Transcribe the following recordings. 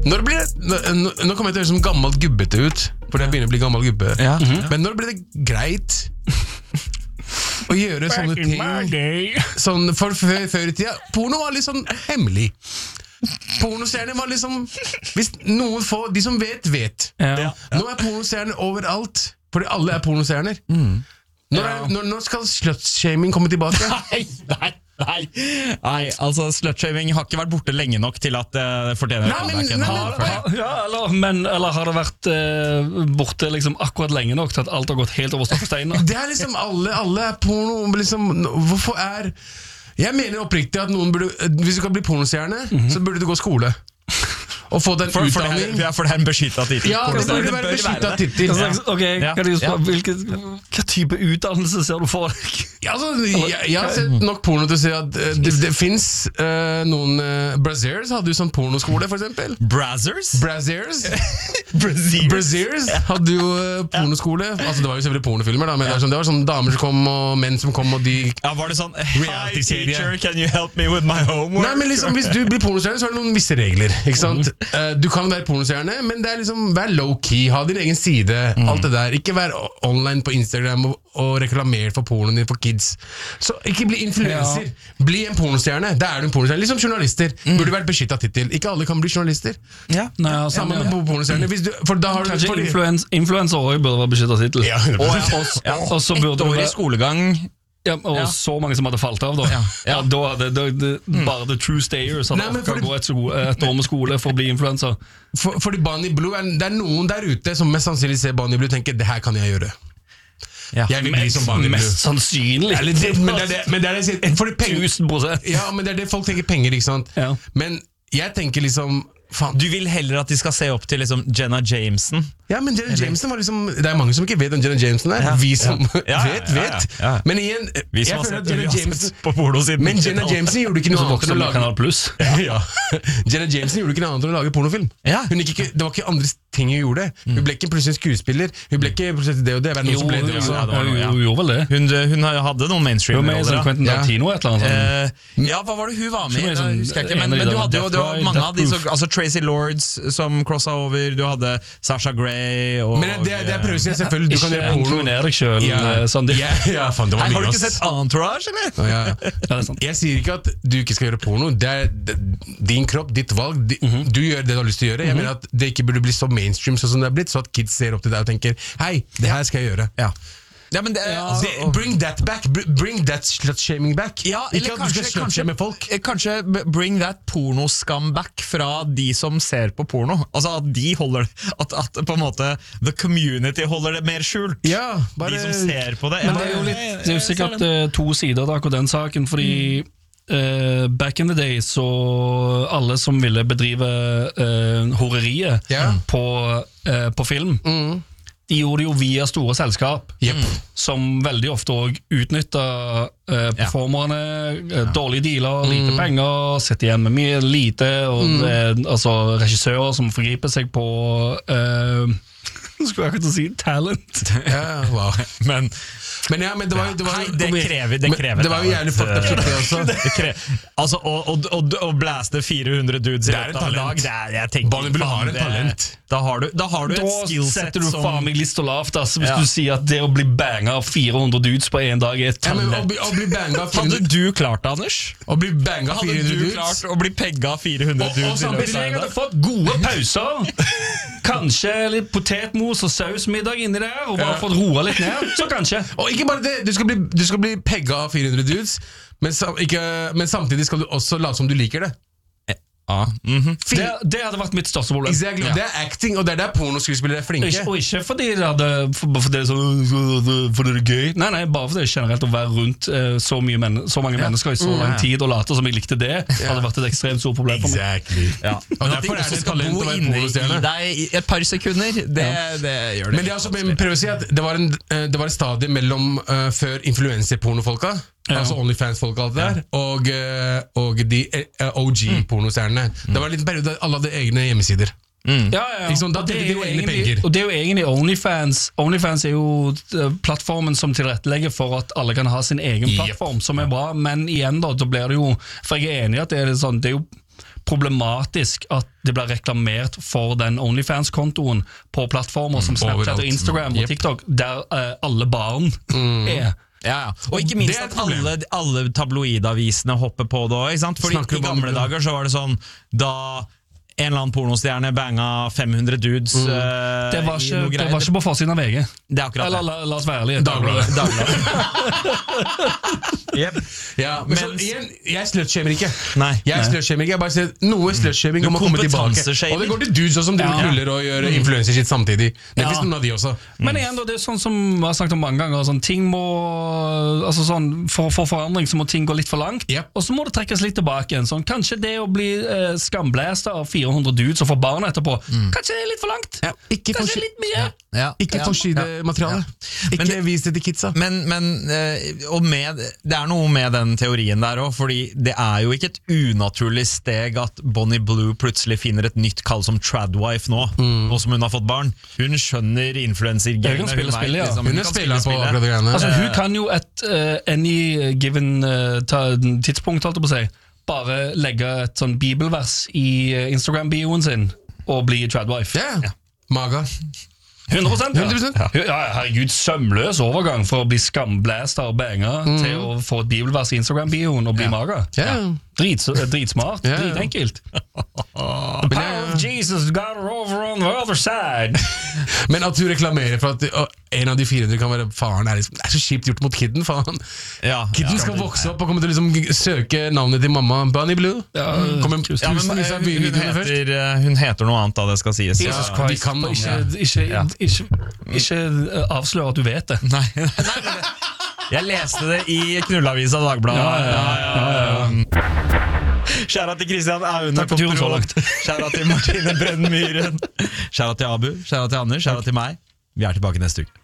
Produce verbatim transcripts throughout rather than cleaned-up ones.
Når blir det, nå, nå kommer jeg til å høre som gammelt gubbete ut, for jeg begynner å bli gammel gubbe. Ja. Mm-hmm. Men når blir det greit å gjøre sånne ting sånn, for før, før i tida? Porno var litt sånn hemmelig. Pornostjerner var liksom hvis noen få, de som vet, vet. Ja. Nå er pornostjerner overalt, fordi alle er pornostjerner. Mm. Når, er, når, når skal slutshaming komme tilbake? Nei, nei, nei, nei, altså slutshaming har ikke vært borte lenge nok til at det uh, fortjener nei, men, nei, men, ja, eller, men, eller har det vært uh, borte liksom akkurat lenge nok til at alt har gått helt over stoffesteiner? Det er liksom alle, alle er porno liksom, hvorfor er jeg mener oppriktig at noen burde, hvis du kan bli pornostjerne, mm-hmm. så burde du gå skole og få den for, utdanning. For det, er, ja, for det er en beskyttet titel. Ja, det burde være beskyttet titel. Ja. Ok, ja. kan du spørre, Ja. hvilke, hva type utdannelse ser du for deg? Ja, altså, jeg, jeg har sett nok porno til å si at uh, det, det finnes uh, noen uh, Braziers hadde jo sånn pornoskole for eksempel. Brazzers? Braziers Braziers Braziers hadde jo uh, pornoskole. Altså det var jo selvfølgelig pornofilmer da, men det, er sånn, det var sånn damer som kom og menn som kom og de ja, var det sånn, hi teacher, can you help me with my homework? Nei, men liksom, hvis du blir pornostjerne så er det noen visse regler, ikke sant? Uh, du kan være pornostjerne, men det er liksom, vær low-key, ha din egen side, mm. alt det der, ikke vær online på Instagram og, og reklamer for pornoen din for kids. Så ikke bli influencer, ja. Bli en pornostjerne, da er du en pornostjerne. Liksom journalister, mm. burde vært beskyttet titel. Ikke alle kan bli journalister. Ja, Nei, ja sammen med ja. pornostjerne. Hvis du, for da har du... Kanskje influens, influencer også burde være beskyttet titel. Ja, og, og, ja, og så burde et år i skolegang... Ja, og ja. så mange som hadde falt av da, ja. Ja, da det, det, det, mm. bare the true stayers hadde orket å gå et, et år med skole for å bli influencer. For, fordi Bonnie Blue er, det er noen der ute som mest sannsynlig ser Bonnie Blue og tenker, det her kan jeg gjøre. Ja. Jeg vil bli som Bonnie Blue. Mest sannsynlig. Ja, det, men det er det, men det, er det fordi penger, tusen prosent. Ja, men det er det folk tenker penger, ikke sant? Ja. Men jeg tenker liksom faen. Du vil heller at de skal se opp til liksom Jenna Jameson. Ja, men Jenna Jameson var liksom det er mange som ikke vet hvem Jenna Jameson er. Ja. Vi som ja. Ja, vet, vet. Ja, ja, ja. Men igjen, vi som har sett Jenna Jameson på pornosiden. Men Jenna Jameson gjorde ikke noe annet enn å lage Kanal Plus. Ja. Ja. Jenna Jameson gjorde ikke noe annet enn å lage pornofilm. Ja. Hun gikk ikke, det var ikke andre ting hun gjorde. Hun ble ikke plutselig skuespiller. Hun ble ikke plutselig det og det. Noen jo, som ble det også. Ja, det var, ja. Hun gjorde vel det. Hun, hun hadde noen mainstream-roller. Quentin Tarantino et eller annet. Uh, ja, hva var det hun var med? Jeg husker ikke, men, men du hadde jo mange av de, så, altså Tracy Lords som crossa over, du hadde Sasha Grey og... Men det, det er prøver jeg selvfølgelig, du kan gjøre porno. Ikke deg selv, ja. Sandy. Ja, ja, fan, det var Har du ikke sett Entourage, eller? Ja, ja. Ja, det er sant. Jeg sier ikke at du ikke skal gjøre porno. Det er din kropp, ditt valg. Mm-hmm. Du gjør det du har lyst til å gjøre. Jeg mm-hmm. mener at det ikke burde bli så mainstream sånn som det er blitt, så at kids ser opp til deg og tenker, hei, det her skal jeg gjøre. Ja. Ja, men det, ja, altså, det, bring that back. Bring that slut-shaming back. Ja, ikke at kanskje, du skal slut-shame folk. Kanskje bring that pornoskam back fra de som ser på porno. Altså at de holder at, at på en måte the community holder det mer skjult. Ja, bare, de som ser på det. Men det er jo, litt, det er jo sikkert uh, to sider av akkurat den saken, fordi mm. Uh, back in the day så alle som ville bedrive uh, horeriet yeah. på, uh, på film mm. de gjorde det jo via store selskap yep. som veldig ofte også utnyttet uh, performerne, uh, dårlige dealer, mm. lite penger, sitter igjen med mye lite, og mm. det, altså regissører som forgriper seg på uh, skulle jeg ikke si talent. Ja, wow. Men Men ja, men det var, det var, Hei, det krever, det krever det var jo jævlig fucked up skikkelig også. Altså, å, å, å, å blaste fire hundre dudes det er en talent. Det er, jeg tenker, Bonnie Blue har en talent. Da har du, da har du da et skillset setter du som... faen meg list og lavt, altså, hvis ja. du sier at det å bli banga av fire hundre dudes på en dag er et talent. Ja, men, å bli, å bli banga av Hadde du klart det, Anders? Å bli banga av fire hundre dudes? Hadde du klart å bli pegga av fire hundre dudes? Og, og samtidig jeg hadde fått gode pauser. Kanskje litt potetmos og sausmiddag inni der, og bare ja. fått roa litt ned, så kanskje. Og ikke bare det, du skal bli, du skal bli pegga av fire hundre dudes, men, sam, ikke, men samtidig skal du også late som du liker det. Ja. Mm-hmm. det, det hadde vært mitt største problem. Exactly. Ja. Det er acting, og det er der pornoskuespillere er flinke. Ikke, og ikke fordi det hadde for, for det er så, for det er gøy. Nei, nei, bare fordi det er generelt å være rundt uh, så, mye men, så mange ja. mennesker i så lang tid og late som jeg likte det, ja. hadde vært et ekstremt stort problem for meg. Exactly. Ja. Og derfor er det et talent å være pornostjerne. I deg i et par sekunder, det, ja. det gjør det. Men det er også, prøv å si at det var en, det var en stadie mellom uh, før influencer-pornofolka, ja. altså OnlyFans-folk og alt det der, ja. og, og de O G-pornostjernene. Mm. Det var en liten periode der alle hadde egne hjemmesider. Mm. Ja, ja. Sånn, da det, det, egentlig, og det er jo egentlig OnlyFans. OnlyFans er jo plattformen som tilrettelegger for at alle kan ha sin egen plattform, yep. som er bra, men igjen da, da blir det jo, for jeg er enig i at det er, sånn, det er jo problematisk at det blir reklamert for den OnlyFans-kontoen på plattformer som Snapchat og Instagram og TikTok, der uh, alle barn mm. er. Ja, ja. Og ikke minst at alle, alle tabloidavisene hopper på det også, ikke sant? Fordi Snakker i gamle dager så var det sånn, da en eller annen pornostjerne banga fem hundre dudes mm. uh, det, var ikke, det var ikke på forsiden av V G. Det er akkurat det. La, la, la oss være ærlige. Dagbladet. yep. Ja, men så, jeg, jeg slutshamer ikke. Nei. Jeg slutshamer ikke. Jeg bare sier noe slutshaming må komme tilbake. Og det går til dudes også, som driver ja. Knuller og gjør mm. influencer sitt samtidig. Det ja. Finnes noen av de også. Mm. Men igjen, da, det er sånn som jeg har snakket om mange ganger, sånn, ting må, altså sånn, for, for forandring så må ting gå litt for langt, yep. Og så må det trekkes litt tilbake igjen. Sånn, kanskje det å bli eh, skamblæst av fire hundre dudes og få barn etterpå, mm. kanskje det er litt for langt. Ja. Ikke kanskje litt mye. Ja. Ja. Ikke ja. Forsidemateriale. Ja. Ikke det, vis det til kidsa. Men, men og med, det er noe med den teorien der også, fordi det er jo ikke et unaturlig steg at Bonnie Blue plutselig finner et nytt kall som tradwife nå, mm. nå som hun har fått barn. Hun skjønner influencer-greiene. Hun spiller spill, ja. Hun, hun kan spille på akkurat det greiene. Altså, hun kan jo et uh, any given uh, ta, tidspunkt, holdt jeg på å si, bare legge et sånn bibelvers i Instagram-bioen sin og bli tradwife. Yeah. Ja, maga. hundre prosent, ja. hundre prosent. Ja. Ja, herregud, sømløs overgang for å bli skamblæsta og banga mm. til å få et bibelvers i Instagram-bioen og bli ja. Maga. Ja. Drits, dritsmart, ja. Dritenkelt. The power of Jesus got her over on the other side. Men at du reklamerer for at uh, en av de fire hundre kan være faren, er, liksom, er så kjipt gjort mot kidden, faen. Ja, kidden ja, skal vokse opp og komme til å liksom søke navnet til mamma Bunny Blue. Ja, Kommer ja, men, uh, hun, heter, uh, hun heter noe annet da, det skal sies. Jesus ja, Christ, kan, ikke, ikke, ja. ikke, ikke avsløre at du vet det. Nei, nei, nei. Jeg leste det i Knullavisa Dagbladet. Ja, ja, ja, ja, ja. Kjære til Kristian Aune. Takk for turen så langt. Kjære til Martine Brønnmyren. Kjære til Abu. Kjære til Anders. Kjære til meg. Vi er tilbake neste uke.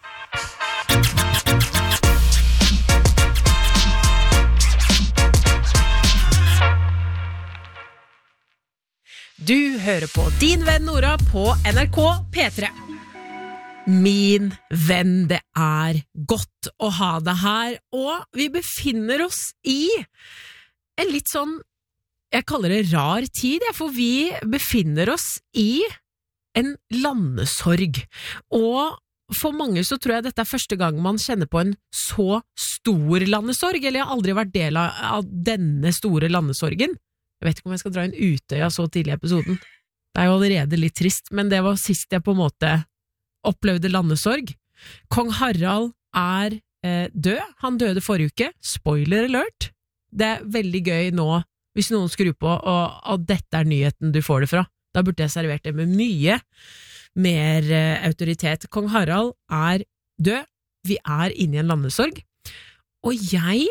Du hører på Din venn Nora på N R K P tre. Min venn, det er godt å ha deg her, og vi befinner oss i en litt sånn, jeg kaller det rar tid, for vi befinner oss i en landesorg, og for mange så tror jeg dette er første gang man kjenner på en så stor landesorg, eller jeg har aldri vært del av denne store landesorgen. Jeg vet ikke om jeg skal dra en Utøya så tidlig i episoden. Det er jo allerede litt trist, men det var sist jeg på en måte opplevde landesorg. Kong Harald er eh, død. Han døde forrige uke. Spoiler alert. Det er veldig gøy nå, hvis noen skrur på, og, og dette er nyheten du får det fra. Da burde jeg servert det med mye mer eh, autoritet. Kong Harald er død. Vi er inne i en landesorg. Og jeg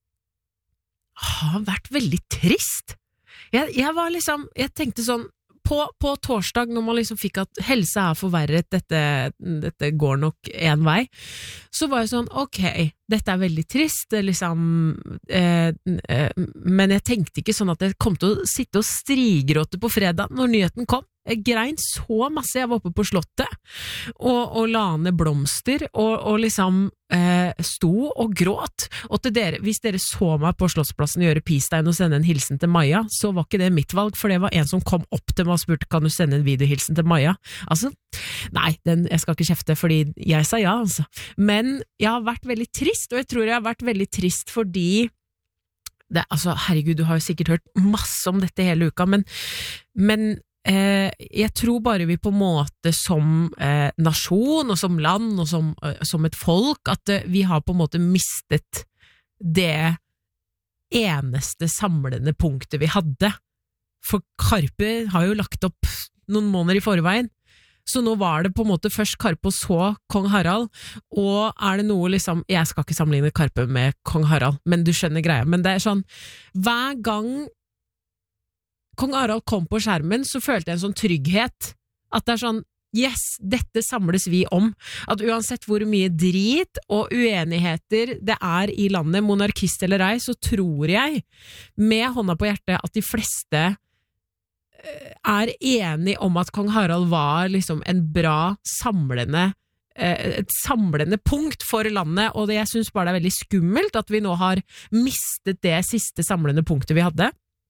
har vært veldig trist. Jeg, jeg var liksom, jeg tenkte sånn, På, på torsdag, når man liksom fikk at helse er forverret, dette, dette går nok en vei, så var jeg sånn, ok, dette er veldig trist, liksom, eh, eh, men jeg tenkte ikke sånn at jeg kom til å sitte og strigråte på fredag når nyheten kom. Jeg grein så masse. Jeg var oppe på slottet og, og la ned blomster og, og liksom eh, sto og gråt. Og til dere, hvis dere så meg på Slottsplassen gjøre peace-tegn og sende en hilsen til Maja, så var ikke det mitt valg, for det var en som kom opp til meg og spurte, kan du sende en videohilsen til Maja? Altså, nei, den, jeg skal ikke kjefte, fordi jeg sa ja, altså. Men jeg har vært veldig trist, og jeg tror jeg har vært veldig trist fordi det, altså, herregud, du har jo sikkert hørt masse om dette hele uka, men, men Eh, jeg tror bare vi på en måte som eh, nasjon og som land og som, eh, som et folk at eh, vi har på en måte mistet det eneste samlende punktet vi hadde. For Karpe har jo lagt opp noen måneder i forveien, så nå var det på en måte først Karpe og så Kong Harald, og er det noe liksom, jeg skal ikke sammenligne Karpe med Kong Harald, men du skjønner greia, men det er sånn, hver gang Kong Harald kom på skjermen, så følte jeg en sånn trygghet, at det er sånn, yes, dette samles vi om, at uansett hvor mye drit og uenigheter det er i landet, monarkist eller ei, så tror jeg, med hånda på hjertet, at de fleste er enige om at Kong Harald var liksom en bra samlende, et samlende punkt for landet, og det, jeg synes bare det er veldig skummelt at vi nå har mistet det siste samlende punktet vi hadde.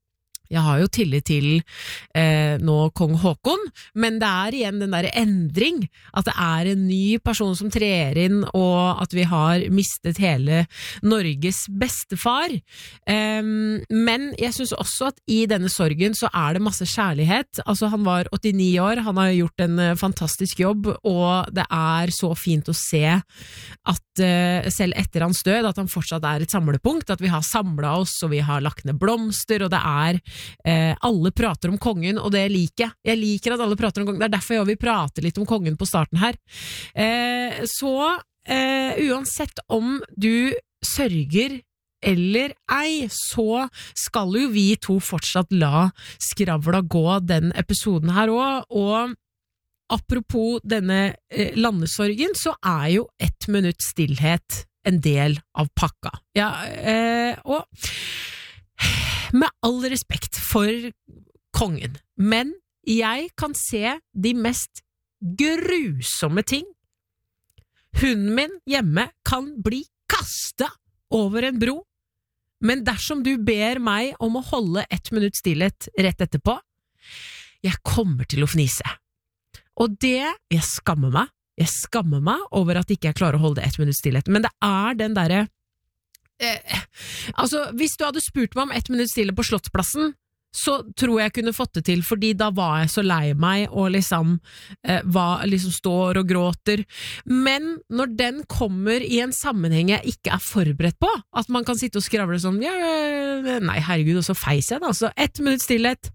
Jeg har jo tillit til eh, nå kong Håkon, men det er igjen den der endring, at det er en ny person som trer inn, og at vi har mistet hele Norges bestefar. Um, men jeg synes også at i denne sorgen så er det masse kjærlighet. Altså han var åttini år, han har gjort en uh, fantastisk jobb, og det er så fint å se at uh, selv etter hans død, at han fortsatt er et samlepunkt, at vi har samlet oss, og vi har lagt ned blomster, og det er Eh, alle prater om kongen, og det liker jeg. Jeg liker at alle prater om kongen. Det er derfor jeg vil prate litt om kongen på starten her. Eh, så eh, uansett om du sørger eller ei, så skal jo vi to fortsatt la skravla gå den episoden her også, og apropos denne eh, landesorgen, så er jo ett minutt stillhet en del av pakka. Ja, eh, og med all respekt for kongen, men jeg kan se de mest grusomme ting. Hunden min hjemme kan bli kastet over en bro, men dersom du ber meg om å holde ett minutt stillhet rett etterpå, jeg kommer til å fnise. Og det, jeg skammer meg, jeg skammer meg over at ikke jeg klarer å holde ett minutt stillhet, men det er den derre Eh, altså, hvis du hadde spurt meg om ett minutt stille på Slottsplassen, så tror jeg kunne fått det til, fordi da var jeg så lei meg og liksom, eh, var, liksom står og gråter. Men når den kommer i en sammenheng jeg ikke er forberedt på, at man kan sitte og skravle sånn, ja, nei, herregud, og så feis jeg da, altså, ett minutt stillhet.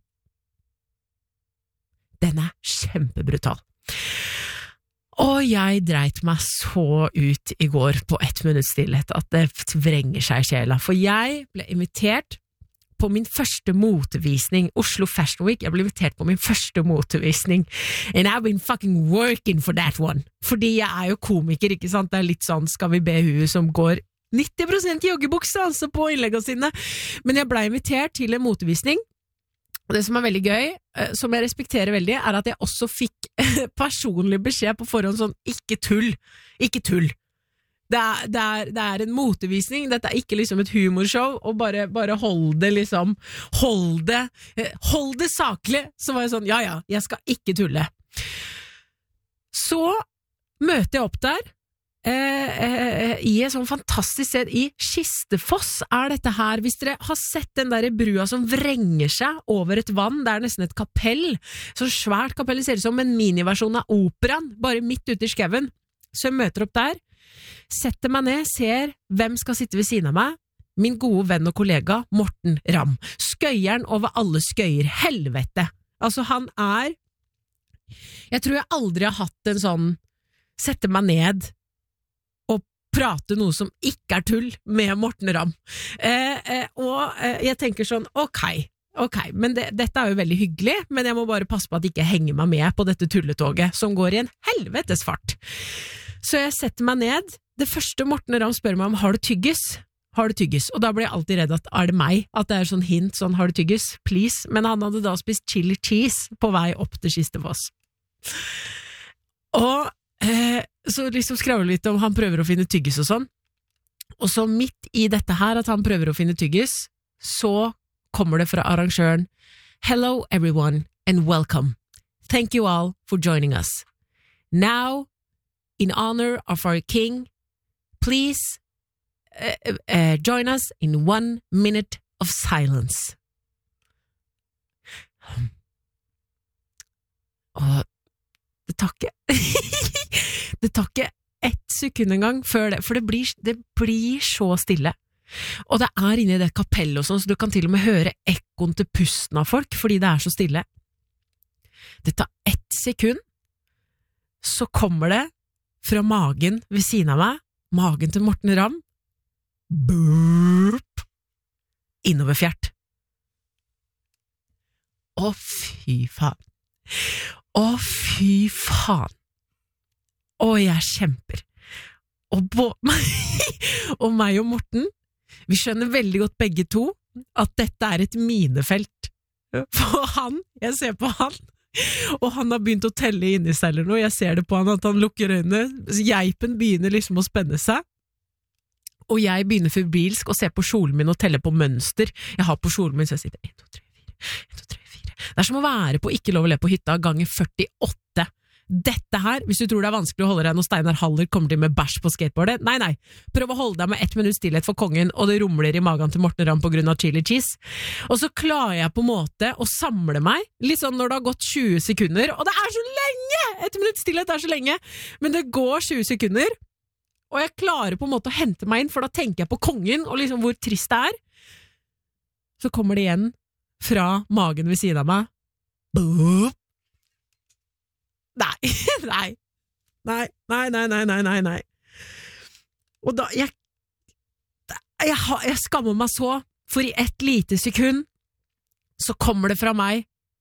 Den er kjempebrutal. Og jeg dreit meg så ut i går på ett minutt stillhet at det vrenger seg i sjela, for jeg ble invitert på min første motevisning, Oslo Fashion Week. Jeg ble invitert på min første motevisning, and I've been fucking working for that one, fordi jeg er jo komiker, ikke sant? Det er litt sånn, skal vi be huet som går nitti prosent joggebukse altså på innleggene sine, men jeg ble invitert til en motevisning. Og det som er veldig gøy, som jeg respekterer veldig, er at jeg også fikk personlig beskjed på forhånd sånn, ikke tull, ikke tull. Det er, det er, det er en motevisning, dette er ikke liksom et humorshow, og bare, bare hold det liksom, hold det, hold det saklig. Så var jeg sånn, ja ja, jeg skal ikke tulle. Så møter jeg opp der, Eh, eh, i et sånn fantastisk sted i Kistefoss er dette her. Hvis dere har sett den der brua som vrenger seg over et vann, det er nesten et kapell, så svært kapell, det ser ut som en miniversjon av operaen, bare midt ute i skauen. Så jeg møter opp der, setter meg ned, ser hvem skal sitte ved siden av meg. Min gode venn og kollega Morten Ramm, skøyeren over alle skøyer, helvete. Altså han er, jeg tror jeg aldri har hatt en sånn, sette meg ned prate noe som ikke er tull med Morten Ramm. Eh, eh, og eh, jeg tenker sånn, ok, ok, men det, dette er jo veldig hyggelig, men jeg må bare passe på at jeg ikke henger meg med på dette tulletoget, som går i en helvetes fart. Så jeg setter meg ned. Det første Morten Ramm spør meg om, har du tyggis? Har du tyggis? Og da blir jeg alltid redd at er det meg, at det er sånn hint, sånn, har du tyggis? Please. Men han hadde da spist chili cheese på vei opp til Kistefoss. Og eh, så liksom skravler litt om han prøver å finne tyggis og sånn, og så midt i dette her at han prøver å finne tyggis, så kommer det fra arrangøren, hello everyone and welcome, thank you all for joining us. Now, in honor of our king, please uh, uh, join us in one minute of silence. Og det tar ikke det tar ikke ett sekund en gang før det, for det blir, det blir så stille. Og det er inne i det kapellet og sånn, så du kan til og med høre ekkoen til pusten av folk, fordi det er så stille. Det tar ett sekund, så kommer det fra magen ved siden av meg, magen til Morten Ramm, burp, innover fjert. Å, fy faen. Å, fy faen. Og jeg kjemper. Og, på, og meg og Morten, vi skjønner veldig godt begge to at dette er et minefelt. For han, jeg ser på han, og han har begynt å telle inni seg eller noe, jeg ser det på han at han lukker øynene, geipen begynner liksom å spenne seg, og jeg begynner febrilsk å se på kjolen min og telle på mønster. Jeg har på kjolen min, så jeg sitter en, to, tre, fire, en, to, tre, fire. Det er som å være på Ikke lov å le på hytta ganger førtiåtte. Dette her, hvis du tror det er vanskelig å holde deg når Steinar Haller kommer til med bæsj på skateboardet, nei, nei, prøv å holde deg med ett minutt stillhet for kongen, og det rumler i magen til Morten Ramm på grunn av chili cheese. Og så klarer jeg på en måte å samle meg, litt sånn når det har gått tjue sekunder, og det er så lenge! Ett minutt stillhet er så lenge, men det går tjue sekunder, og jeg klarer på en måte å hente meg inn, for da tenker jeg på kongen, og liksom hvor trist det er. Så kommer det igjen fra magen ved siden av meg. Boop! Nei, nei, nei, nei, nei, nei, nei, nei, nei. Og da, jeg, jeg, jeg skammer meg så, for i et lite sekund, så kommer det fra meg,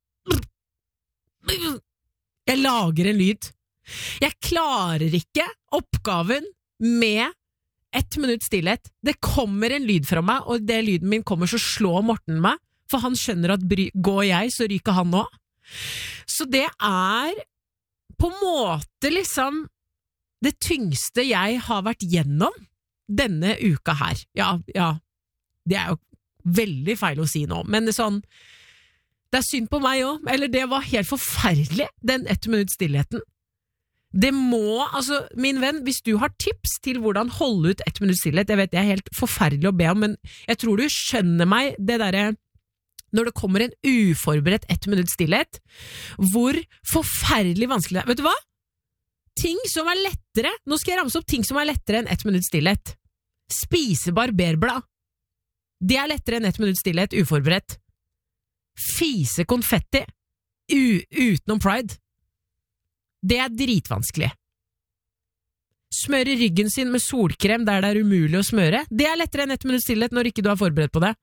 jeg lager en lyd. Jeg klarer ikke oppgaven med ett minutt stillhet. Det kommer en lyd fra meg, og det lyden min kommer, så slår Morten meg, for han skjønner at bry, går jeg, så ryker han nå. Så det er på en måte liksom det tyngste jeg har vært gjennom denne uka her. Ja, ja, det er jo veldig feil å si nå, men det er sånn, det er synd på meg også, eller det var helt forferdelig, den ett minutt stillheten. Det må, altså, min venn, hvis du har tips til hvordan holde ut ett minutt stillhet, jeg vet det er helt forferdelig å be om, men jeg tror du skjønner meg, det derre når det kommer en uforberedt ett minutt stillhet, hvor forferdelig vanskelig det er. Vet du hva? Ting som er lettere, nå skal jeg ramse opp ting som er lettere enn ett minutt stillhet. Spise barberblad. Det er lettere enn ett minutt stillhet, uforberedt. Fise konfetti, u utenom pride. Det er dritvanskelig. Smøre ryggen sin med solkrem der det er umulig å smøre. Det er lettere enn ett minutt stillhet når ikke du er forberedt på det.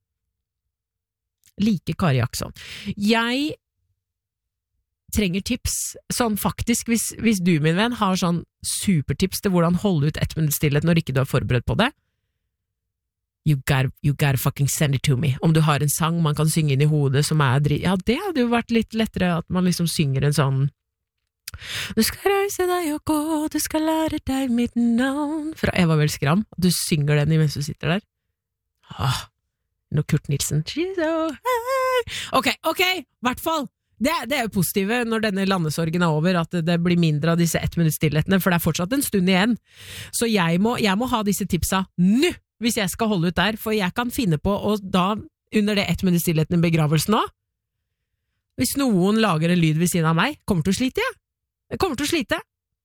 Like Kari Jackson. Jeg trenger tips, sånn faktisk, hvis, hvis du, min venn, har sånn supertips til hvordan holde ut ett minutt stillhet når ikke du er forberedt på det, you gotta, you gotta fucking send it to me. Om du har en sang man kan synge inn i hodet som er drit, ja, det hadde jo vært litt lettere at man liksom synger en sånn du skal reise deg og gå, du skal lære deg mitt navn, fra Eva Vel Skram, du synger den mens du sitter der. Åh, nå Kurt Nilsen ok, ok, hvert fall det, det er jo positive når denne landesorgen er over, at det, det blir mindre av disse ett minutt stillhetene, for det er fortsatt en stund igjen, så jeg må, jeg må ha disse tipsa nå, hvis jeg skal holde ut der, for jeg kan finne på å da, under det ett minutt stillheten i begravelsen nå, hvis noen lager en lyd ved siden av meg, kommer til å slite, jeg jeg kommer til å slite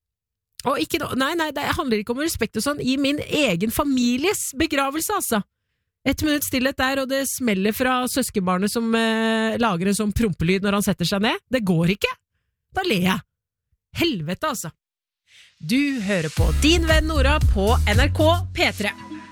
og ikke, nei, nei, det handler ikke om respekt og sånn, i min egen families begravelse, altså. Et minutt stillhet der, og det smeller fra søskenbarnet som eh, lager en sånn prompelyd når han setter seg ned. Det går ikke. Da ler jeg. Helvete, altså. Du hører på Din venn Nora på N R K P tre.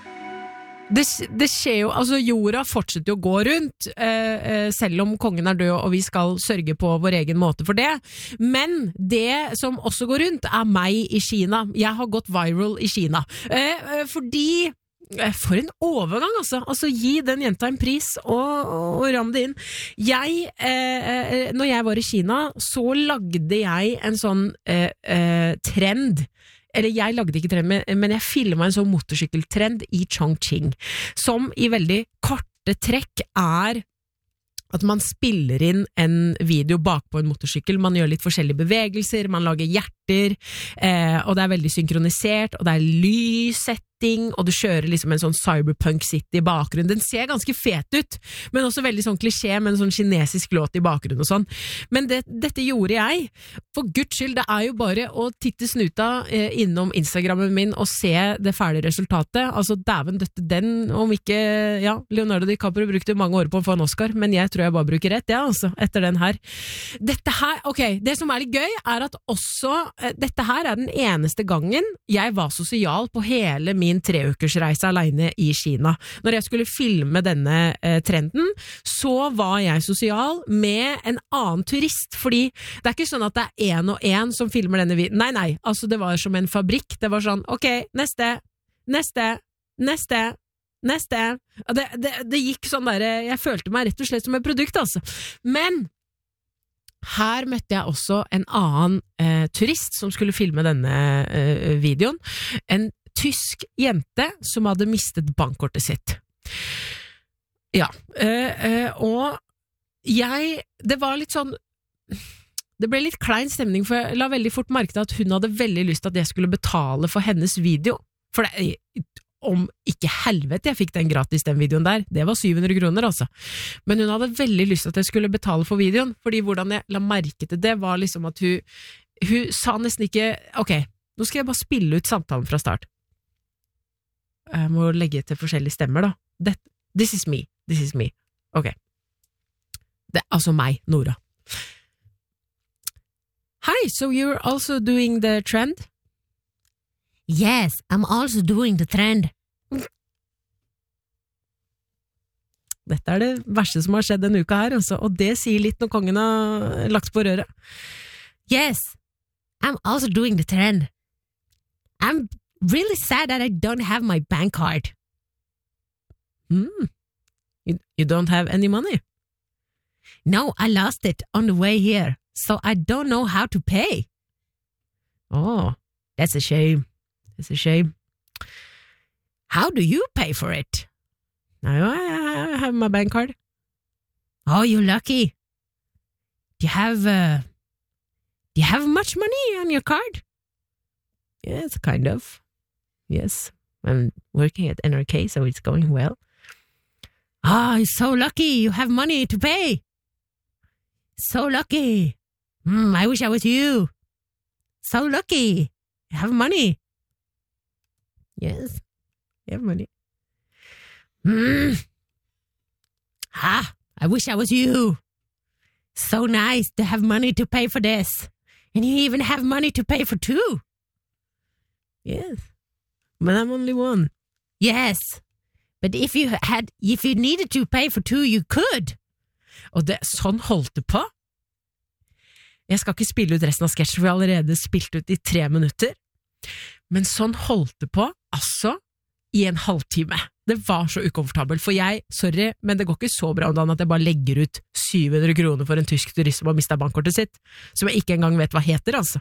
Det, det skjer jo, altså jorda fortsetter jo å gå rundt, eh, selv om kongen er død, og vi skal sørge på vår egen måte for det. Men det som også går rundt, er meg i Kina. Jeg har gått viral i Kina. Eh, fordi for en overgang, altså. Altså, gi den jenta en pris, og, og ram det inn. Jeg, eh, når jeg var i Kina, så lagde jeg en sånn eh, eh, trend, eller jeg lagde ikke trend, men jeg filmet en sånn motorsykkeltrend i Chongqing, som i veldig korte trekk er at man spiller inn en video bak på en motorsykkel, man gjør litt forskjellige bevegelser, man lager hjerter, eh, og det er veldig synkronisert, og det er lyssetting, og du kjører liksom en sånn cyberpunk city i bakgrunnen. Den ser ganske fet ut, men også veldig sånn klisjé med en sånn kinesisk låt i bakgrunnen og sånn. Men det, dette gjorde jeg. For Guds skyld, det er jo bare å titte snuta eh, innom Instagrammen min og se det ferdige resultatet. Altså, dæven døtte den, om ikke, ja, Leonardo DiCaprio brukte mange år på å få en Oscar, men jeg tror jeg bare bruker rett, ja, altså, etter den her. Dette her, ok, det som er litt gøy, er at også, eh, dette her er den eneste gangen jeg var sosial på hele min treukersreise alene i Kina. Når jeg skulle filme denne eh, trenden, så var jeg sosial med en annen turist, fordi det er ikke sånn at det er en og en som filmer denne videoen. Nei, nei, altså det var som en fabrikk. Det var sånn, ok, neste, neste, neste, neste. Det, det, det gikk sånn der, jeg følte meg rett og slett som et produkt, altså. Men her møtte jeg også en annen eh, turist som skulle filme denne eh, videoen. En tysk jente som hadde mistet bankkortet sitt. Ja, øh, øh, og jeg, det var litt sånn, det ble litt klein stemning, for jeg la veldig fort merke til at hun hadde veldig lyst til at jeg skulle betale for hennes video. For det, om ikke helvete jeg fikk den gratis, den videoen der, det var syv hundre kroner altså. Men hun hadde veldig lyst til at jeg skulle betale for videoen, fordi hvordan jeg la merke til det var liksom at hun, hun sa nesten ikke, ok, nå skal jeg bare spille ut samtalen fra start. Jeg må legge til forskjellige stemmer da. That, this is me, this is me. Ok. Det er altså meg, Nora. Hi, so you're also doing the trend? Yes, I'm also doing the trend. Dette er det verste som har skjedd denne uka her, altså, og det sier litt når kongen har lagt på røret. Yes, I'm also doing the trend. I'm really sad that I don't have my bank card. Hmm. You, you don't have any money? No, I lost it on the way here, so I don't know how to pay. Oh, that's a shame. That's a shame. How do you pay for it? I, I have my bank card. Oh, you're lucky. Do you have, uh, do you have much money on your card? Yes, kind of. Yes, I'm working at N R K, so it's going well. Ah, oh, you're so lucky. You have money to pay. So lucky. Mm, I wish I was you. So lucky. You have money. Yes, you have money. Mm. Ah, I wish I was you. So nice to have money to pay for this. And you even have money to pay for two. Yes, but I'm only one. Yes, but if you had, if you needed to pay for two, you could. Og det, sånn holdt det på. Jeg skal ikke spille ut resten av sketsjen, for jeg har allerede spilt ut i tre minutter. Men sånn holdt det på, altså, i en halvtime. Det var så ukomfortabelt, for jeg, sorry, men det går ikke så bra om dagen at jeg bare legger ut syv hundre kroner for en tysk turist som har mistet bankkortet sitt, som jeg ikke engang vet hva heter, altså.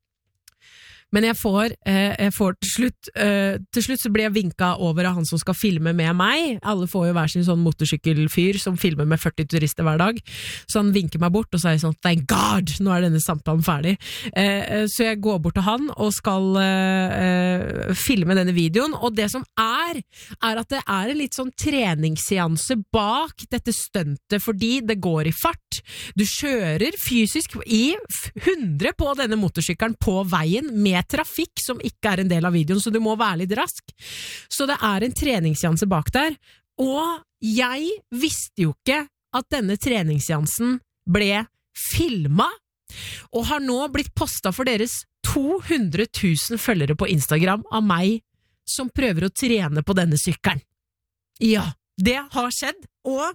Men jeg får, eh, jeg får til slutt, eh, til slutt så blir jeg vinket over av han som skal filme med meg. Alle får jo hver sin sånn motorsykkelfyr som filmer med førti turister hver dag. Så han vinker meg bort og sier sånn, thank God, nå er denne samtalen ferdig. Eh, så jeg går bort til han og skal eh, filme denne videoen. Og det som er, er at det er en litt sånn treningsseanse bak dette stuntet, fordi det går i fart. Du kjører fysisk i hundre på denne motorsykkelen på veien med trafikk som ikke er en del av videoen, så du må være litt rask. Så det er en treningsseanse bak der, og jeg visste jo ikke at denne treningsseansen ble filmet, og har nå blitt postet for deres to hundre tusen følgere på Instagram av meg som prøver å trene på denne sykkelen. Ja, det har skjedd, og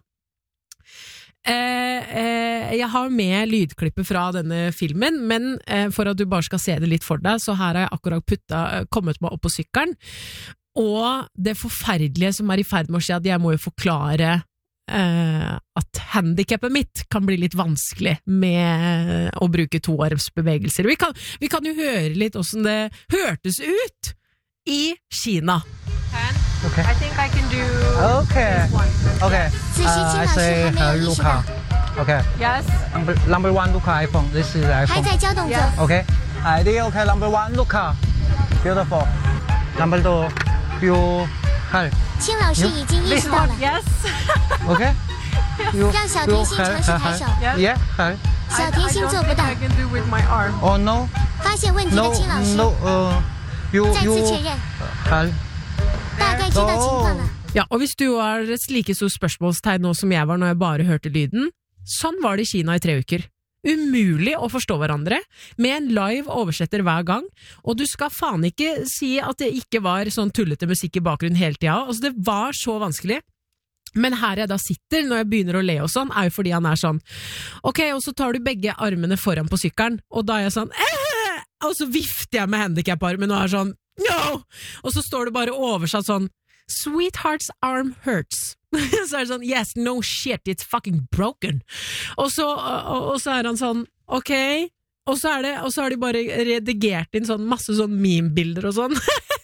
Eh, eh, jeg har med lydklippet fra denne filmen, men eh, for at du bare skal se det litt for deg, så her har jeg akkurat puttet, kommet meg opp på sykkelen, og det forferdelige som er i ferd med å skje, at jeg må jo forklare eh, at handicapet mitt kan bli litt vanskelig med å bruke toarmsbevegelser. Vi kan, vi kan jo høre litt hvordan det hørtes ut i Kina. Okay. I think I can do Okay. this one. Okay. Uh, I say uh, Luca. Okay. Yes. Number, number one, Luca iPhone. This is 还 iPhone. 在教动作。 Yes. Okay. I D. Okay. Number one, Luca. Beautiful. Number two, you. Hi. 青老师已经意 This 识到 one. 了， Yes. Okay. You. 让小甜心尝试抬手。 Yeah. Hi. 小甜心 I don't 做不 think 到， I can do with my arm. Oh no. 发现问题的 No. 青老师 No. Uh. You. 再次 You. 确认， Hi. 大概知道情况了。 Ja, og hvis du var et like stort spørsmålstegn nå som jeg var når jeg bare hørte lyden, sånn var det i Kina i tre uker. Umulig å forstå hverandre, med en live oversetter hver gang, og du skal faen ikke si at det ikke var sånn tullete musikk i bakgrunnen hele tida. Altså, det var så vanskelig. Men her jeg da sitter, når jeg begynner å le og sånn, er jo fordi han er sånn, ok, og så tar du begge armene foran på sykkelen, og da er jeg sånn, eh! Og så vifter jeg med handicap-armen og er sånn, no! Og så står det bare oversatt sånn, Sweetheart's arm hurts. Så er det sånn, yes, no shit, it's fucking broken. Og så, og, og så er han sånn, ok, og så, er det, og så har de bare redigert inn sånn, masse sånn meme-bilder og sånn.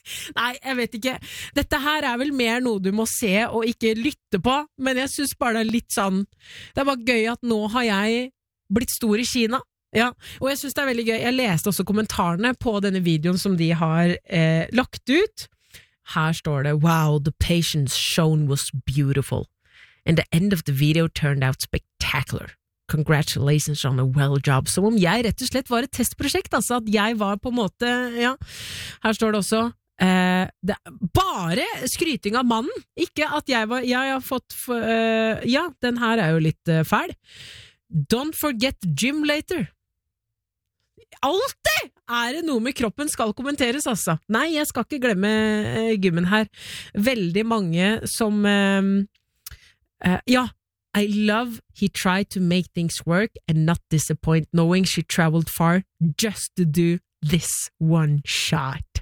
Nei, jeg vet ikke. Dette her er vel mer noe du må se og ikke lytte på, men jeg synes bare det er litt sånn, det er bare gøy at nå har jeg blitt stor i Kina. Ja, og jeg synes det er veldig gøy. Jeg leste også kommentarene på denne videoen som de har eh, lagt ut. Her står det, wow, the patience shown was beautiful. And the end of the video turned out spectacular. Congratulations on a well job. Som om jeg rett og slett var et testprosjekt, altså at jeg var på en måte, ja. Her står det også, eh, det er bare skryting av mannen. Ikke at jeg var, jeg har fått, uh, ja, den her er jo litt uh, fæl. Don't forget gym later. Alltid er det noe med kroppen skal kommenteres, altså. Nei, jeg skal ikke glemme uh, gymmen her. Veldig mange som, uh, uh, ja, I love he tried to make things work and not disappoint knowing she traveled far just to do this one shot.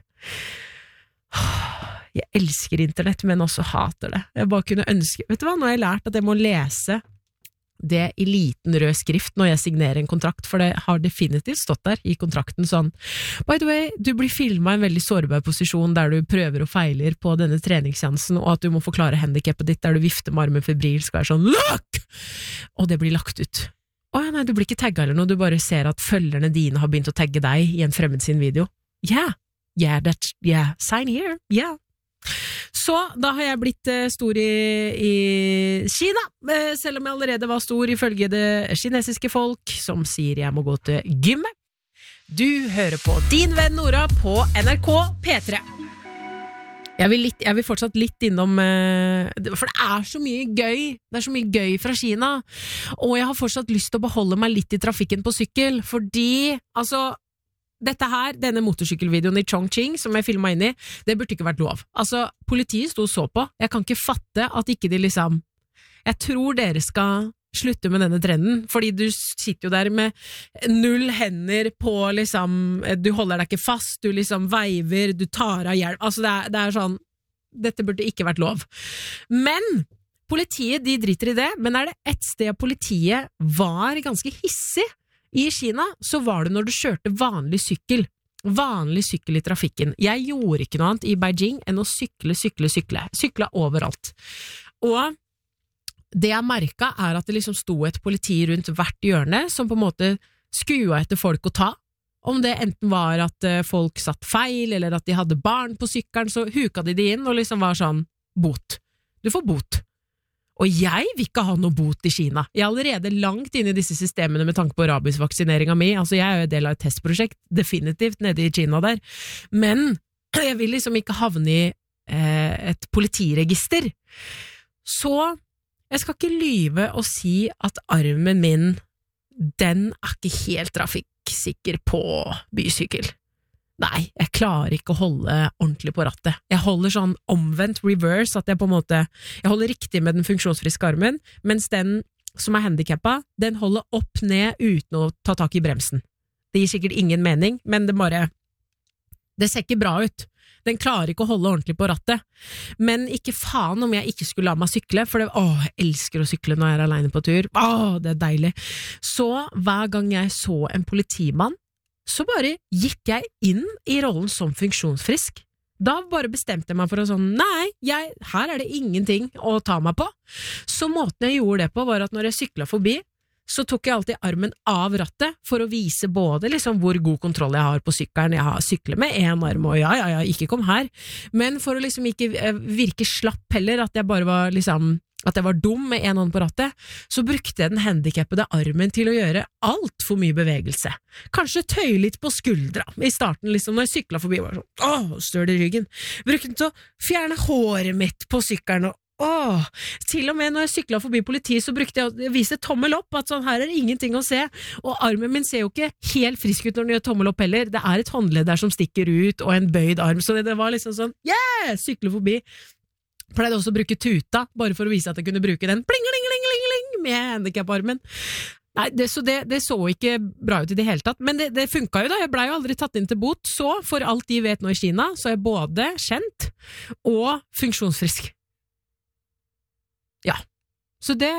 Jeg elsker internett, men også hater det. Jeg bare kunne ønske, vet du hva, nå har jeg lært at jeg må lese det i liten rød skrift når jeg signerer en kontrakt, for det har definitivt stått der i kontrakten sånn, by the way, du blir filmet i en veldig sårbar posisjon der du prøver og feiler på denne treningsjansen, og at du må forklare handicapet ditt der du vifter med armen febril, skal være sånn, look! Og det blir lagt ut. Åja, nei, du blir ikke tagget eller noe, du bare ser at følgerne dine har begynt å tagge deg i en fremmed sin video. Yeah, yeah, that's, yeah, sign here, yeah. Så da har jeg blitt uh, stor i, i Kina, uh, selv om jeg allerede var stor ifølge det kinesiske folk, som sier jeg må gå til gymmet. Du hører på Din venn Nora på N R K P tre. Jeg vil, litt, jeg vil fortsatt litt innom, uh, for det er så mye gøy, det er så mye gøy fra Kina, og jeg har fortsatt lyst til å beholde meg litt i trafikken på sykkel, fordi, altså, dette her, denne motorsykkelvideoen i Chongqing som jeg filmet inn i, det burde ikke vært lov. Altså, politiet sto og så på. Jeg kan ikke fatte at ikke de liksom... Jeg tror dere skal slutte med denne trenden, fordi du sitter jo der med null hender på liksom... Du holder deg ikke fast, du liksom veiver, du tar av hjelp. Altså, det er, det er sånn... Dette burde ikke vært lov. Men... Politiet, de driter i det, men er det et sted politiet var ganske hissig i Kina, så var det når du kjørte vanlig sykkel. Vanlig sykkel i trafikken. Jeg gjorde ikke noe annet i Beijing enn å sykle, sykle, sykle. Sykla overalt. Og det jeg merket er at det liksom sto et politi rundt hvert hjørne som på en måte skua etter folk å ta. Om det enten var at folk satt feil, eller at de hadde barn på sykkelen, så huka de de inn og liksom var sånn, bot. Du får bot. Og jeg vil ikke ha noe bot i Kina. Jeg er allerede langt inne i disse systemene med tanke på rabiesvaksineringa mi. Altså, jeg er jo en del av et testprosjekt, definitivt, nede i Kina der. Men jeg vil liksom ikke havne i eh, et politiregister. Så jeg skal ikke lyve og si at armen min, den er ikke helt trafikksikker på bysykkel. Nei, jeg klarer ikke å holde ordentlig på rattet. Jeg holder sånn omvendt reverse, at jeg på en måte, jeg holder riktig med den funksjonsfriske armen, mens den som er handicappet, den holder opp ned uten å ta tak i bremsen. Det gir sikkert ingen mening, men det bare, det ser ikke bra ut. Den klarer ikke å holde ordentlig på rattet. Men ikke faen om jeg ikke skulle la meg sykle, for det, åh, jeg elsker å sykle når jeg er alene på tur. Åh, det er deilig. Så hver gang jeg så en politimann, så bare gikk jeg inn i rollen som funksjonsfrisk. Da bare bestemte jeg meg for å sånn, nei, jeg, her er det ingenting å ta meg på. Så måten jeg gjorde det på var at når jeg syklet forbi, så tok jeg alltid armen av rattet for å vise både liksom hvor god kontroll jeg har på sykkelen. Jeg har syklet med en arm, og ja, ja, ja, ikke kom her. Men for å liksom ikke virke slapp heller, at jeg bare var liksom... at jeg var dum med en hånd på rattet, så brukte jeg den handicappede armen til å gjøre alt for mye bevegelse. Kanskje tøye litt på skuldra i starten, liksom når jeg syklet forbi, var sånn, åh, støl i ryggen. Brukte den til å fjerne håret mitt på sykkelen, og åh, til og med når jeg syklet forbi politiet, så brukte jeg å vise tommel opp, at sånn, her er det ingenting å se, og armen min ser jo ikke helt frisk ut når den gjør tommel opp heller. Det er et håndledd der som stikker ut, og en bøyd arm, så det, det var liksom sånn, yeah, sykle forbi. Pleide også å bruke tuta, bare for å vise at jeg kunne bruke den pling-ling-ling-ling-ling med handicap-armen. Nei, det, så det, det så ikke bra ut i det hele tatt, men det, det funket jo da, jeg ble jo aldri tatt inn til bot, så for alt de vet nå i Kina, så er jeg både kjent og funksjonsfrisk. Ja, så det,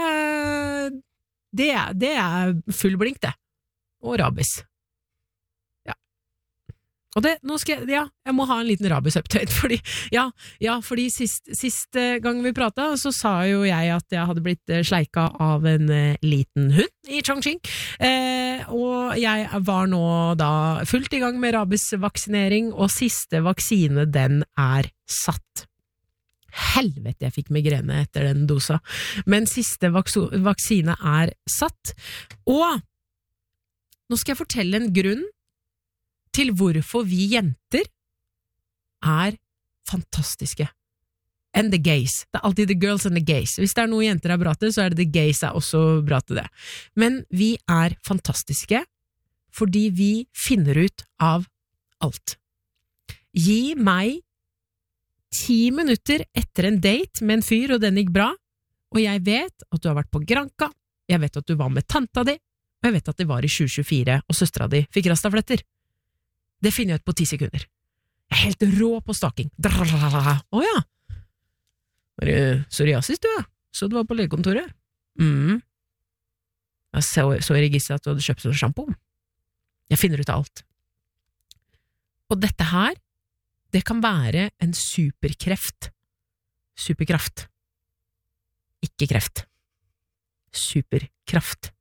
det, det er full blink det, og rabies. Ja. Og det, nå skal jeg, ja, jeg må ha en liten rabies-update, fordi, ja, ja, fordi sist, sist gang vi pratet, så sa jo jeg at jeg hadde blitt sleika av en uh, liten hund i Chongqing, eh, og jeg var nå da fullt i gang med rabies-vaksinering, og siste vaksine, den er satt. Helvete, jeg fikk migrene etter den dosa, men siste vakso- vaksine er satt, og nå skal jeg fortelle en grunn til hvorfor vi jenter er fantastiske. And the gays. Det er alltid the girls and the gays. Hvis det er noe jenter er bra til, så er det the gays er også bra til det. Men vi er fantastiske fordi vi finner ut av alt. Gi meg ti minutter etter en date med en fyr, og den gikk bra, og jeg vet at du har vært på Granca, jeg vet at du var med tanta di, og jeg vet at det var i tjue tjuefire, og søstera di fikk rastafletter. Det finner jeg ut på ti sekunder. Jeg er helt rå på staking. Åja! Var det psoriasis du, ja? Så du var på legekontoret? Mhm. Jeg så, så i registeret at du hadde kjøpt sånn shampoo. Jeg finner ut av alt. Og dette her, det kan være en superkreft. Superkraft. Ikke kreft. Superkraft.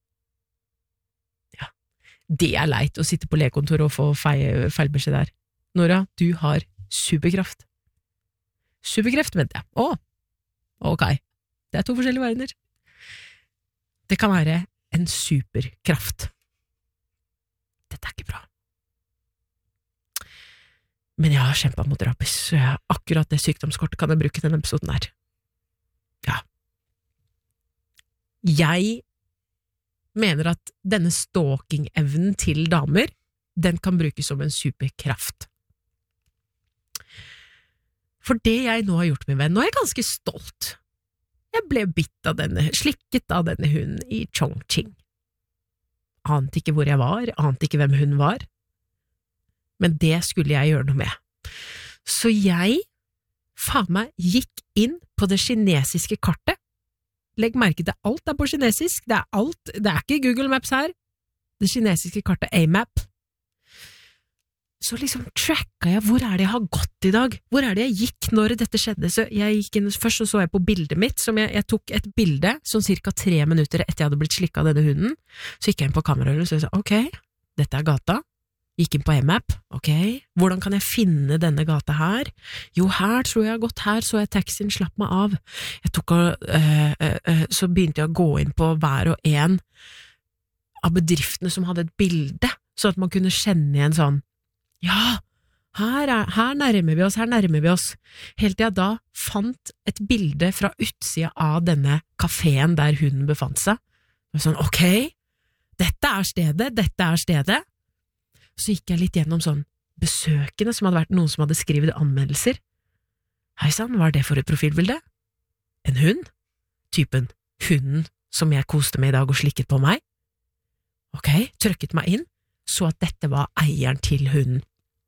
Det er leit å sitte på legekontoret og få feil, feilbeskjed der. Nora, du har superkraft. Superkreft, mente jeg. Å, ok. Det er to forskjellige verdener. Det kan være en superkraft. Dette er ikke bra. Men jeg har kjempet mot rabies, så jeg, akkurat det sykdomskortet kan jeg bruke i denne episoden her. Ja. Jeg mener at denne stalking-evnen til damer, den kan brukes som en superkraft. For det jeg nå har gjort, min venn, nå er jeg ganske stolt. Jeg ble bitt av denne, slikket av denne hunden i Chongqing. Ante ikke hvor jeg var, ante ikke hvem hun var, men det skulle jeg gjøre noe med. Så jeg, faen meg, gikk inn på det kinesiske kartet. Legg merke til alt er på kinesisk, det er alt, det er ikke Google Maps her, det kinesiske kartet A-map. Så liksom tracka jeg, hvor er det jeg har gått i dag? Hvor er det jeg gikk når dette skjedde? Så jeg gikk inn, først så, så jeg på bildet mitt, som jeg, jeg tok et bilde, sånn cirka tre minutter etter jeg hadde blitt slikket av denne hunden, så gikk jeg inn på kameraet, og så jeg sa, ok, dette er gata, gikk inn på A-map, ok, hvordan kan jeg finne denne gata her? Jo, her tror jeg jeg har gått, her så jeg taxien slapp meg av. Jeg tok og, øh, øh, så begynte jeg å gå inn på hver og en av bedriftene som hadde et bilde, så at man kunne kjenne igjen sånn, ja, her, er, her nærmer vi oss, her nærmer vi oss. Helt til jeg da fant et bilde fra utsida av denne kafeen der hunden befant seg. Og sånn, ok, dette er stedet, dette er stedet. Så gikk jeg litt gjennom sånn besøkende som hadde vært noen som hadde skrevet anmeldelser. Hei sann, hva er det for et profilbilde? En hund? Typen hunden som jeg koste med i dag og slikket på meg? Ok, trykket meg inn, så at dette var eieren til hunden.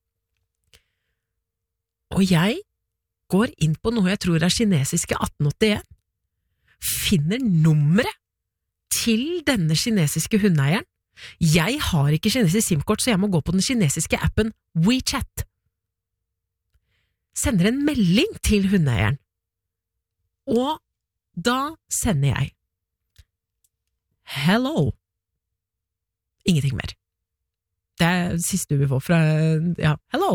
Og jeg går inn på noe jeg tror er kinesiske atten åttien, finner nummeret til denne kinesiske hundeeieren. Jeg har ikke kinesisk SIM-kort, så jeg må gå på den kinesiske appen WeChat. Sender en melding til hundeeieren. Og da sender jeg Hello. Ingenting mer. Det er det siste vi får fra, ja, hello.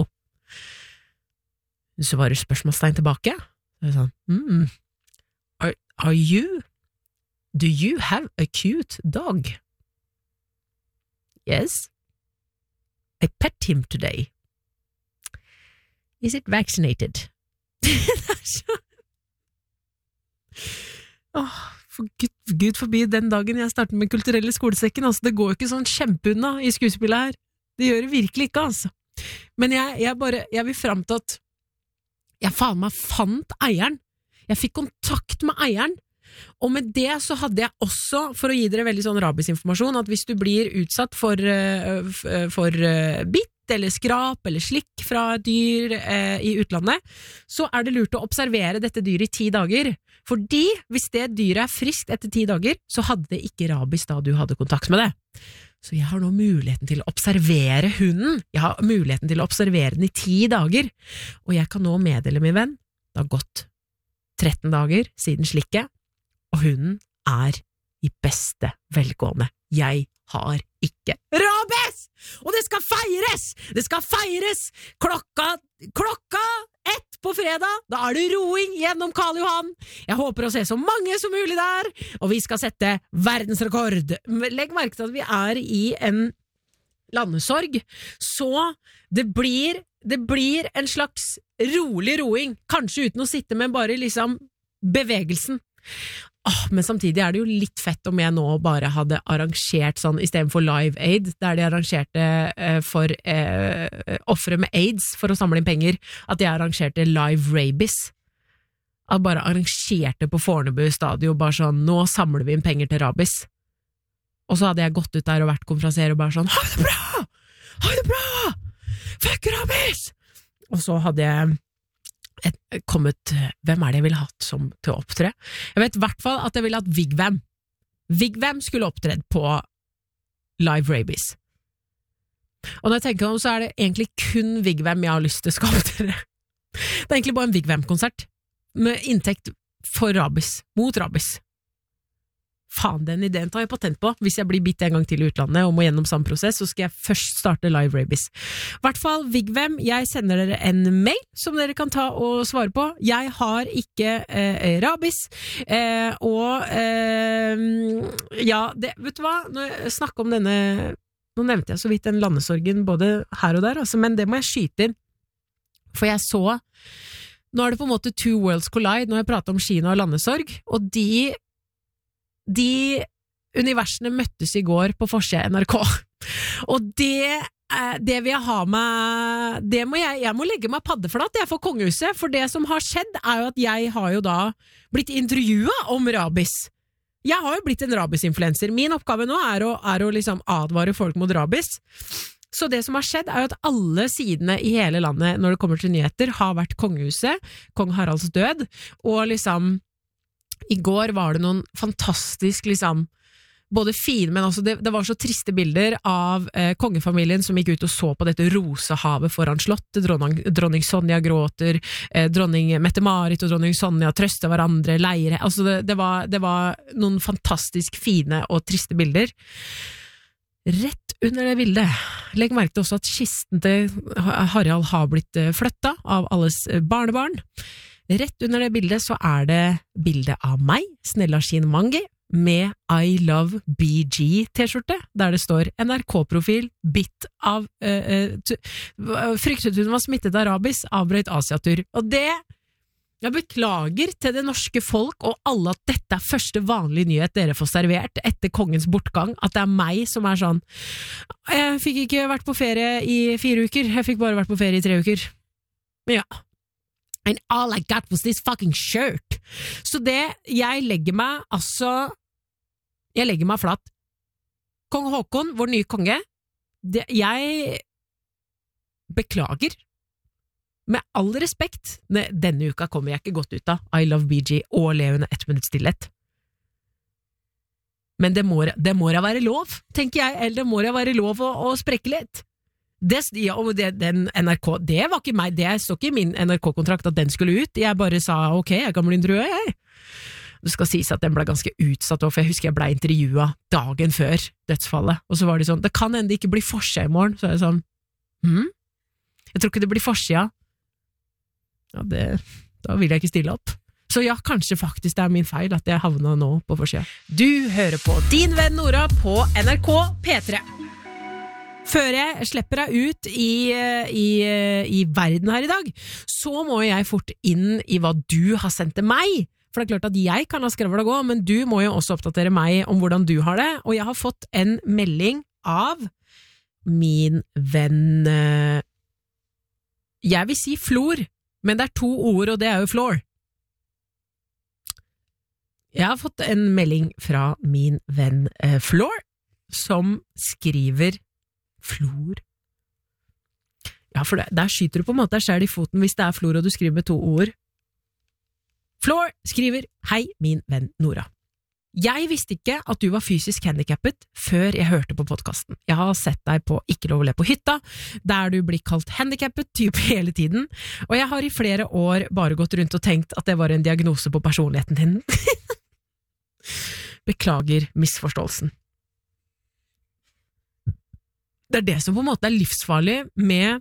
Så var det spørsmålstegn tilbake. Så sånn, mm, are, are you, do you have a cute dog? Yes. I pet him today. Is it vaccinated? Det er så... Åh, for Gud, Gud forbi den dagen jeg startet med kulturelle skolesekken, altså det går jo ikke sånn kjempeunna i skuespillet her. Det gjør det virkelig ikke, altså. Men jeg, jeg bare, jeg vil frem til at jeg faen meg fant eieren. Jeg fikk kontakt med eieren. Og med det så hadde jeg også, for å gi dere veldig sånn rabies-informasjon, at hvis du blir utsatt for, for bitt, eller skrap eller slikk fra et dyr eh, i utlandet, så er det lurt å observere dette dyret i ti dager. Fordi hvis det dyret er friskt etter ti dager, så hadde det ikke rabies da du hadde kontakt med det. Så jeg har nå muligheten til å observere hunden. Jeg har muligheten til å observere den i ti dager. Og jeg kan nå meddele min venn, det har gått tretten dager siden slikket, og hunden er i beste velgående. Jeg har ikke rabies! Og det skal feires! Det skal feires klokka, klokka ett på fredag. Da er det roing gjennom Karl Johan. Jeg håper å se så mange som mulig der, og vi skal sette verdensrekord. Legg merke til at vi er i en landesorg, så det blir, det blir en slags rolig roing, kanskje uten å sitte med bare liksom bevegelsen. Oh, men samtidig er det jo litt fett om jeg nå bare hadde arrangert sånn, i stedet for Live Aid, der de arrangerte eh, for eh, offere med AIDS for å samle inn penger, at jeg arrangerte Live Rabies. At bare arrangerte på Fornebu stadion, bare sånn, nå samler vi inn penger til rabies. Og så hadde jeg gått ut der og vært konferansier og bare sånn, ha det bra! Ha det bra! Fuck rabies! Og så hadde jeg Et, kommet, hvem er det jeg ville hatt som til å opptre? Jeg vet i hvert fall at jeg ville hatt Vigvam. Vigvam skulle opptredd på Live Rabies. Og når jeg tenker om, så er det egentlig kun Vigvam jeg har lyst til å skal opptre. Det er egentlig bare en Vigvam-konsert med inntekt for rabies, mot rabies. Faen, den ideen tar jeg patent på. Hvis jeg blir bitt en gang til i utlandet og må gjennom samme prosess, så skal jeg først starte Live Rabies. I hvert fall, Vigvam, jeg sender dere en mail som dere kan ta og svare på. Jeg har ikke eh, rabies, eh, og eh, ja, det, vet du hva? Når jeg snakker om denne, nå nevnte jeg så vidt den landesorgen både her og der, altså, men det må jeg skyte inn. For jeg så, nå er det på en måte two worlds collide når jeg prater om Kina og landesorg, og de De universene møttes i går på forsida N R K, og det, det vil jeg ha med, det må jeg, jeg må legge meg paddeflat jeg for kongehuset, for det som har skjedd er jo at jeg har jo da blitt intervjuet om rabies. Jeg har jo blitt en rabies-influencer. Min oppgave nå er å, er å liksom advare folk mot rabies. Så det som har skjedd er jo at alle sidene i hele landet når det kommer til nyheter har vært kongehuset, kong Haralds død, og liksom i går var det noen fantastisk, liksom, både fine, men også det, det var så triste bilder av eh, kongefamilien som gikk ut og så på dette rosehavet foran slottet. Dronning, dronning Sonja gråter, eh, dronning Mette-Marit og dronning Sonja trøster hverandre, leire. Altså det, det, var, det var noen fantastisk fine og triste bilder. Rett under det bildet, legg merke til også at kisten til Harald har blitt flyttet av alles barnebarn. Rett under det bildet så er det bildet av meg, Snella Shinmangi, med I Love B G t-skjorte, der det står N R K-profil, bitt av uh, uh, fryktet hun var smittet av rabies, avbrøt Asiatur. Og det, jeg beklager til det norske folk og alle at dette er første vanlige nyhet dere får servert etter kongens bortgang, at det er meg som er sånn, jeg fikk ikke vært på ferie i fire uker, jeg fikk bare vært på ferie i tre uker. Men ja, and all I got was this fucking shirt. Så det, jeg legger meg, altså, jeg legger meg flatt. Kong Håkon, vår nye konge, det, jeg beklager. Med all respekt, ne, denne uka kommer jeg ikke godt ut av I Love B G og le under ett minutt stillhet. Men det må, det må da være lov, tenker jeg, eller det må da være lov å, å sprekke litt. Det, ja, og det, den N R K, det var ikke meg, det står ikke i min N R K-kontrakt at den skulle ut, jeg bare sa ok, jeg kan bli intervjuet, jeg. Det skal sies at den ble ganske utsatt, for jeg husker jeg ble intervjuet dagen før dødsfallet, og så var det sånn, det kan enda ikke bli forsida i morgen, så er det sånn, hm? Jeg tror ikke det blir forsida. Ja, det, da vil jeg ikke stille opp. Så ja, kanskje faktisk det er min feil at jeg havna nå på forsida. Du hører på Din venn Nora på N R K P tre. Før jeg slipper deg ut i, i, i verden her i dag, så må jeg fort inn i hva du har sendt til meg. For det er klart at jeg kan ha skrevet det gå, men du må jo også oppdatere meg om hvordan du har det. Og jeg har fått en melding av min venn, jeg vil si Flor, men det er to ord, og det er jo Floor. Jeg har fått en melding fra min venn Floor, som skriver Flor. Ja, for det, der skyter du på en måte deg selv i foten hvis det er Flor og du skriver med to ord. Flor skriver, hei min venn Nora. Jeg visste ikke at du var fysisk handicappet før jeg hørte på podcasten. Jeg har sett deg på Ikke lov å le på hytta, der du blir kalt handicappet typ hele tiden, og jeg har i flere år bare gått rundt og tenkt at det var en diagnose på personligheten din. Beklager misforståelsen. Det er det som på en måte er livsfarlig med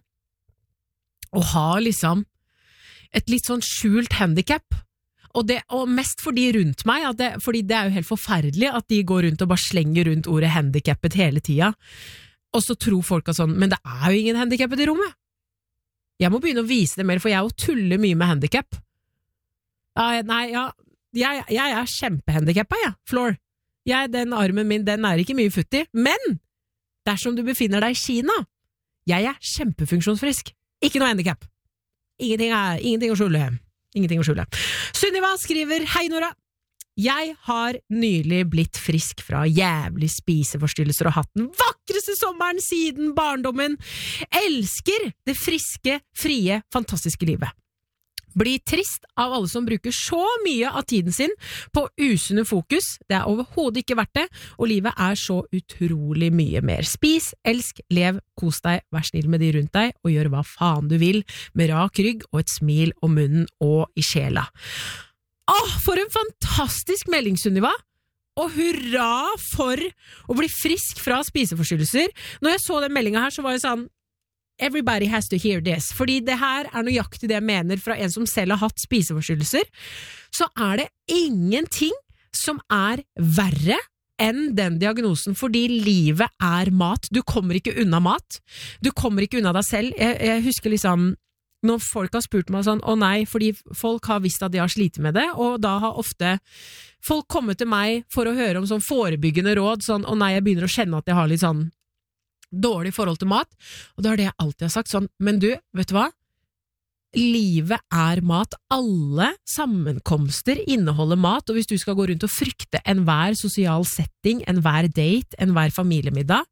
å ha liksom et litt sånn skjult handicap. Og, det, og mest for de rundt meg, at det, fordi det er jo helt forferdelig at de går rundt og bare slenger rundt ordet handicappet hele tida, og så tror folk at sånn, men det er jo ingen handicappet i rommet. Jeg må begynne å vise det mer, for jeg er jo tuller mye med handicap. Ja, nei, ja, jeg, jeg er kjempehandicappa, ja, Floor. Jeg, den armen min, den er ikke mye futt i, men dersom du befinner deg i Kina, jeg er kjempefunksjonsfrisk. Ikke noe handicap. Ingenting, er, ingenting å skjule. Ingenting å skjule. Sunniva skriver, hei Nora, jeg har nylig blitt frisk fra jævlig spiseforstyrrelser og hatt den vakreste sommeren siden barndommen. Elsker det friske, frie, fantastiske livet. Blir trist av alle som bruker så mye av tiden sin på usunne fokus. Det er overhodet ikke verdt det, og livet er så utrolig mye mer. Spis, elsk, lev, kos deg, vær snill med de rundt deg, og gjør hva faen du vil, med rak rygg og et smil om munnen og i sjela. Åh, for en fantastisk melding, Sunniva! Og hurra for å bli frisk fra spiseforstyrrelser. Når jeg så den meldingen her, så var jeg sånn, everybody has to hear this, fordi det her er nøyaktig det jeg mener fra en som selv har hatt spiseforstyrrelser, så er det ingenting som er verre enn den diagnosen, fordi livet er mat. Du kommer ikke unna mat. Du kommer ikke unna deg selv. Jeg, jeg husker liksom, når folk har spurt meg sånn, å nei, fordi folk har visst at de har slitt med det, og da har ofte folk kommet til meg for å høre om sånn forebyggende råd, sånn, å nei, jeg begynner å kjenne at jeg har litt sånn dårlig forhold til mat, og da er det jeg alltid har sagt sånn, men du, vet du hva? Livet er mat. Alle sammenkomster inneholder mat, og hvis du skal gå rundt og frykte enhver sosial setting, enhver date, enhver familiemiddag,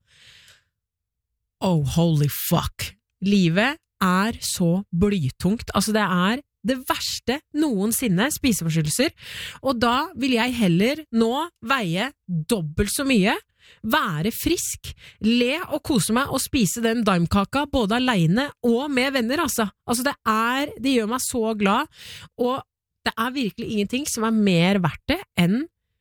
oh, holy fuck. Livet er så blytungt. Altså, det er det verste noensinne, spiseforstyrrelser, og da vil jeg heller nå veie dobbelt så mye, være frisk, le og kose meg og spise den daimkaka både alene og med venner, altså. Altså, det er, det gjør meg så glad, og det er virkelig ingenting som er mer verdt det enn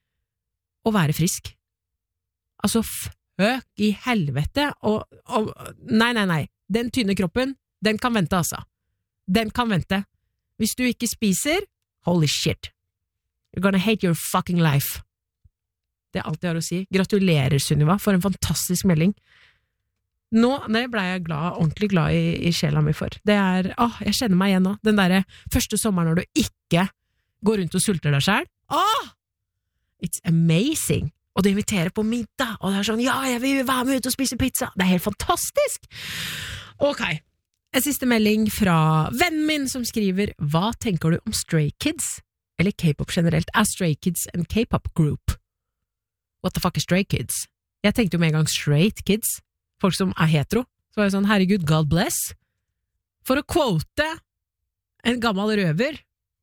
å være frisk. Altså, føk i helvete, og, og nei, nei, nei, den tynne kroppen, den kan vente, altså. Den kan vente. Hvis du ikke spiser, holy shit. You're gonna hate your fucking life. Det er alt jeg har å si. Gratulerer, Sunniva, for en fantastisk melding. Nå det ble jeg glad, ordentlig glad i, i sjela mi for. Det er, åh, jeg kjenner meg igjen nå. Den der første sommeren når du ikke går rundt og sulter deg selv. Åh! It's amazing. Og du inviterer på middag, og det er sånn, ja, jeg vil være med ut og spise pizza. Det er helt fantastisk. Ok. En siste melding fra vennen min som skriver, hva tenker du om Stray Kids? Eller K-pop generelt? Er Stray Kids en K-pop group? What the fuck is Stray Kids? Jeg tenkte jo med en gang straight kids, folk som er hetero. Så var jeg sånn, herregud, God bless. For å quote en gammel røver.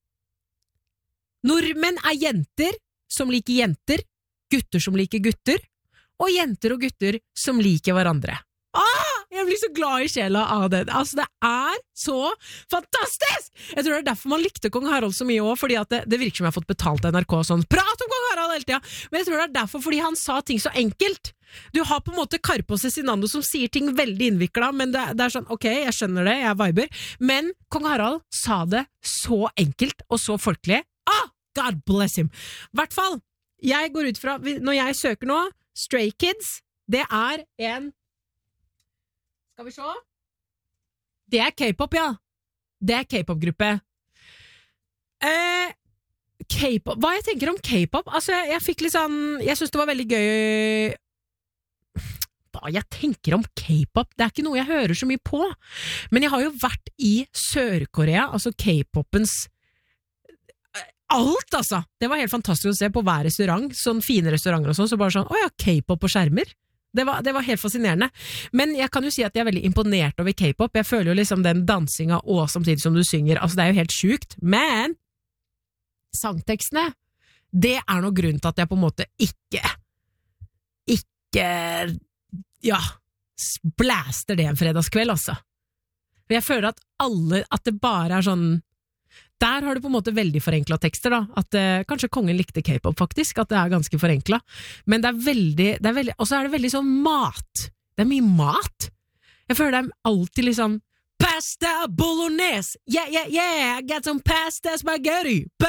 Nordmenn er jenter som liker jenter, gutter som liker gutter, og jenter og gutter som liker hverandre. Ah! Jeg blir så glad i sjela av det. Altså, det er så fantastisk! Jeg tror det er derfor man likte Kong Harald så mye også, fordi at det, det virker som jeg har fått betalt av N R K sånn, prat om Kong Harald hele tiden! Men jeg tror det er derfor, fordi han sa ting så enkelt. Du har på en måte Karpe og Cezinando som sier ting veldig innviklet, men det, det er sånn, ok, jeg skjønner det, jeg viber, men Kong Harald sa det så enkelt og så folkelig. Ah! God bless him! Hvertfall, jeg går ut fra, når jeg søker nå, Stray Kids, det er en Skal vi se? Det er K-pop, ja. Det er K-pop-gruppe. Eh, K-pop, hva jeg tenker om K-pop? Altså, jeg, jeg fikk litt sånn, jeg synes det var veldig gøy. Hva jeg tenker om K-pop? Det er ikke noe jeg hører så mye på. Men jeg har jo vært i Sør-Korea, altså K-popens alt, altså. Det var helt fantastisk å se på hver restaurant, sånn fine restauranter og sånn, så bare sånn, åja, K-pop på skjermer. Det var, det var helt fascinerende. Men jeg kan jo si at jeg er veldig imponert over K-pop. Jeg føler jo liksom den dansinga og samtidig som du synger, altså det er jo helt sjukt. Men sangtekstene, det er noe grunn til at jeg på en måte ikke ikke ja, blæster det en fredagskveld, altså. For jeg føler at alle, at det bare er sånn der har du på en måte veldig forenklet tekster da, at eh, kanskje kongen likte K-pop faktisk, at det er ganske forenklet, men det er veldig, det er veldig, og så er det veldig sånn mat, det er mye mat, jeg føler det er alltid liksom, pasta bolognese, yeah, yeah, yeah, I got some pasta spaghetti,